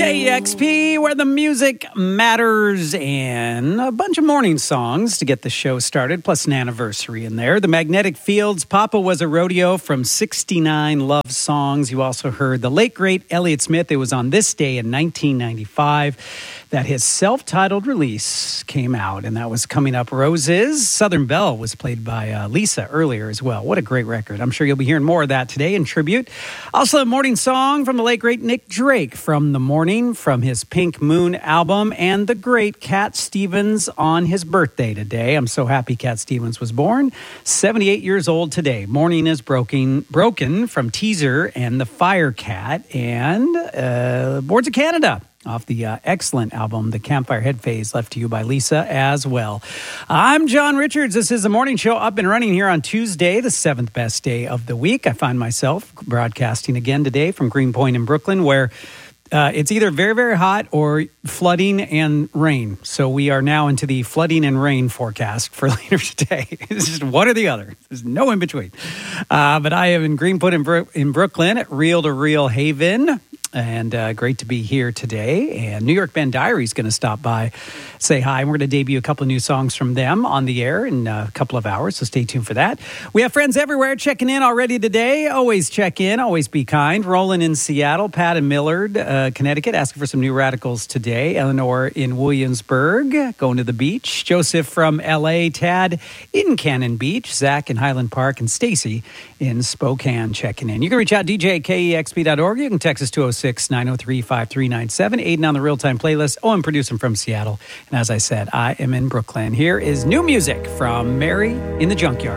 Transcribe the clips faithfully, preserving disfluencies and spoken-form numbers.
K E X P, where the music matters, and a bunch of morning songs to get the show started, plus an anniversary in there. The Magnetic Fields, Papa Was a Rodeo from sixty-nine love songs. You also heard the late, great Elliott Smith. It was on this day in nineteen ninety-five that his self-titled release came out, and that was Coming Up Roses. Southern Belle was played by uh, Lisa earlier as well. What a great record. I'm sure you'll be hearing more of that today in tribute. Also, a morning song from the late, great Nick Drake from The Morning, from his Pink Moon album, and the great Cat Stevens on his birthday today. I'm so happy Cat Stevens was born. seventy-eight years old today. Morning is broken, broken from Teaser and the Firecat, and uh, Boards of Canada, off the uh, excellent album, The Campfire Head Phase, left to you by Lisa as well. I'm John Richards. This is the morning show up and running here on Tuesday, the seventh best day of the week. I find myself broadcasting again today from Greenpoint in Brooklyn, where uh, it's either very, very hot or flooding and rain. So we are now into the flooding and rain forecast for later today. It's just one or the other. There's no in between. Uh, but I am in Greenpoint in, Bro- in Brooklyn at Reel to Reel Haven. And uh, great to be here today. And New York Band Diary is going to stop by, say hi. And we're going to debut a couple of new songs from them on the air in a couple of hours, so stay tuned for that. We have friends everywhere checking in already today. Always check in, always be kind. Roland in Seattle, Pat in Millard, uh, Connecticut, asking for some new radicals today. Eleanor in Williamsburg, going to the beach. Joseph from L A, Tad in Cannon Beach, Zach in Highland Park, and Stacy in Spokane checking in. You can reach out, D J at K E X P dot org. You can text us two oh six, nine oh three, five three nine seven. Aiden on the real-time playlist. Oh, I'm producing from Seattle. And as I said, I am in Brooklyn. Here is new music from Mary in the Junkyard,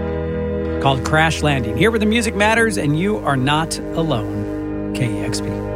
called Crash Landing. Here where the music matters and you are not alone. K E X P.